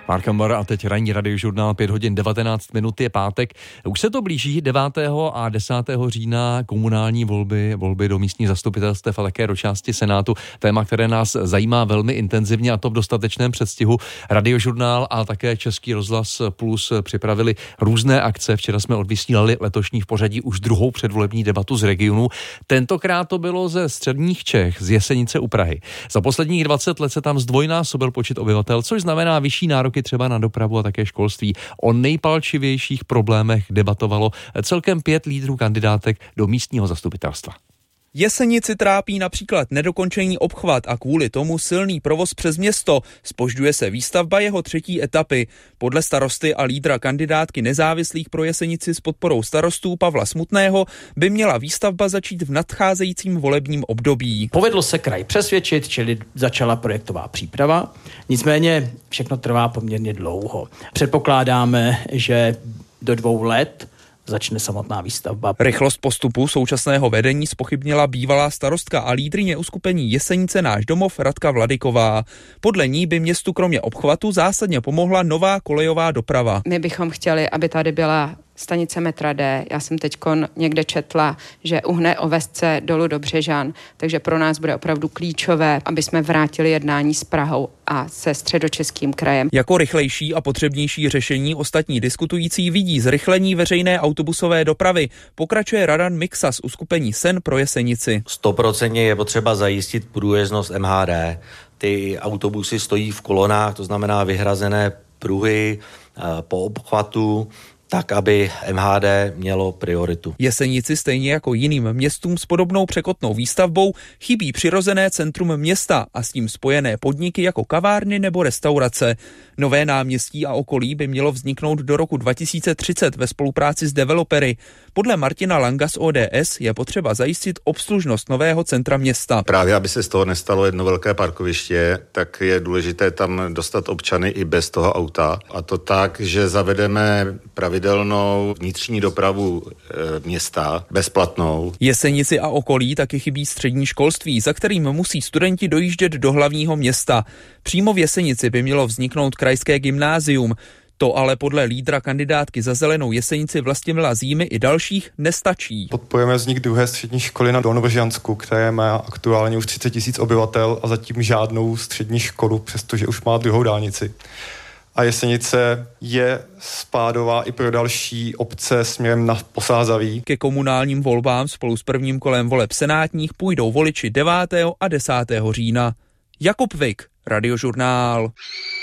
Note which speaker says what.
Speaker 1: Mark Ambar a teď ranní radiožurnál 5 hodin 19 minut je pátek. Už se to blíží 9. a 10. října komunální volby do místních zastupitelstev a také do části Senátu. Téma, které nás zajímá velmi intenzivně a to v dostatečném předstihu. Radiožurnál a také Český rozhlas Plus připravili různé akce. Včera jsme odvysílali letošní v pořadí už druhou předvolební debatu z regionu. Tentokrát to bylo ze středních Čech, z Jesenice u Prahy. Za posledních 20 let se tam zdvojnásobil počet obyvatel, což znamená vyšší nároky třeba na dopravu a také školství. O nejpalčivějších problémech debatovalo celkem 5 lídrů kandidátek do místního zastupitelstva.
Speaker 2: Jesenici trápí například nedokončený obchvat a kvůli tomu silný provoz přes město. Zpožďuje se výstavba jeho 3. etapy. Podle starosty a lídra kandidátky nezávislých pro Jesenici s podporou starostů Pavla Smutného by měla výstavba začít v nadcházejícím volebním období.
Speaker 3: Povedlo se kraj přesvědčit, čili začala projektová příprava. Nicméně všechno trvá poměrně dlouho. Předpokládáme, že do 2 let začne samotná výstavba.
Speaker 2: Rychlost postupu současného vedení zpochybnila bývalá starostka a lídryně uskupení Jesenice Náš domov Radka Vladyková. Podle ní by městu kromě obchvatu zásadně pomohla nová kolejová doprava.
Speaker 4: My bychom chtěli, aby tady byla stanice metra D. Já jsem teďkon někde četla, že uhne Ovesce dolů do Břežan, takže pro nás bude opravdu klíčové, aby jsme vrátili jednání s Prahou a se Středočeským krajem.
Speaker 2: Jako rychlejší a potřebnější řešení ostatní diskutující vidí zrychlení veřejné autobusové dopravy. Pokračuje Radan Miksa z uskupení Sen pro Jesenici.
Speaker 5: 100% je potřeba zajistit průjezdnost MHD. Ty autobusy stojí v kolonách, to znamená vyhrazené pruhy po obchvatu, tak, aby MHD mělo prioritu.
Speaker 2: Jesenici stejně jako jiným městům s podobnou překotnou výstavbou chybí přirozené centrum města a s tím spojené podniky jako kavárny nebo restaurace. Nové náměstí a okolí by mělo vzniknout do roku 2030 ve spolupráci s developery. Podle Martina Langa z ODS je potřeba zajistit obslužnost nového centra města.
Speaker 6: Právě aby se z toho nestalo jedno velké parkoviště, tak je důležité tam dostat občany i bez toho auta. A to tak, že zavedeme pravidelnou vnitřní dopravu města, bezplatnou.
Speaker 2: Jesenici a okolí taky chybí střední školství, za kterým musí studenti dojíždět do hlavního města. Přímo v Jesenici by mělo vzniknout krajské gymnázium. To ale podle lídra kandidátky za Zelenou Jesenici Vlastimila Zímy i dalších nestačí.
Speaker 7: Podporujeme vznik druhé střední školy na Dolnovržiansku, které má aktuálně už 30 000 obyvatel a zatím žádnou střední školu, přestože už má druhou dálnici. A Jesenice je spádová i pro další obce směrem na Posázaví.
Speaker 2: Ke komunálním volbám spolu s prvním kolem voleb senátních půjdou voliči 9. a 10. října. Jakub Vik, Radiožurnál.